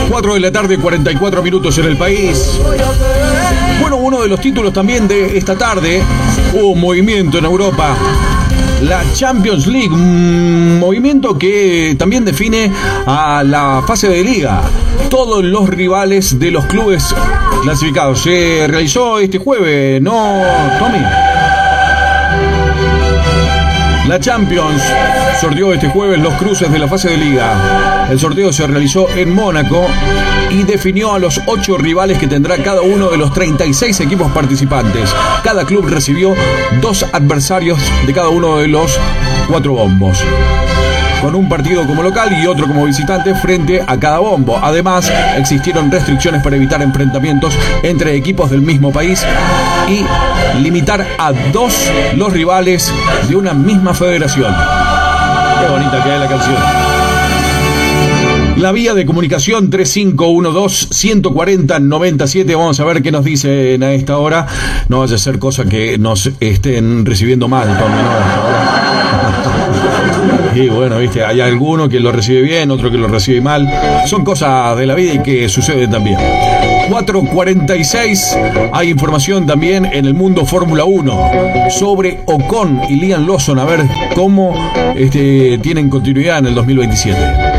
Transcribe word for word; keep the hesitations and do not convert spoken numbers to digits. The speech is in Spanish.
cuatro de la tarde, cuarenta y cuatro minutos en el país. Bueno, uno de los títulos también de esta tarde, hubo un movimiento en Europa. La Champions League, un movimiento que también define a la fase de liga. Todos los rivales de los clubes clasificados. Se realizó este jueves, ¿no, Tommy? La Champions sorteó este jueves los cruces de la fase de liga. El sorteo se realizó en Mónaco y definió a los ocho rivales que tendrá cada uno de los treinta y seis equipos participantes. Cada club recibió dos adversarios de cada uno de los cuatro bombos, con un partido como local y otro como visitante frente a cada bombo. Además, existieron restricciones para evitar enfrentamientos entre equipos del mismo país y limitar a dos los rivales de una misma federación. Qué bonita que es la canción. La vía de comunicación tres cinco uno dos, uno cuatro cero, nueve siete. Vamos a ver qué nos dicen a esta hora. No vaya a ser cosa que nos estén recibiendo mal, Tommy, ¿no? Y bueno, viste, hay alguno que lo recibe bien, otro que lo recibe mal. Son cosas de la vida y que suceden también. cuatro cuarenta y seis. Hay información también en el mundo Fórmula uno sobre Ocon y Liam Lawson. A ver cómo este, tienen continuidad en el dos mil veintisiete.